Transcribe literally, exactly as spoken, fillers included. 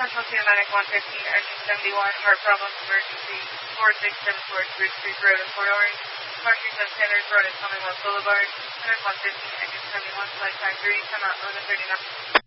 Central Cinematic one fifteen, engine seventy-one, heart problems, emergency, four six seven four, Bridge Street Road in Port Orange, departure substandard, Road at Commonwealth Boulevard, Center one fifteen, engine seventy-one, flight time three, time out eleven thirty-nine.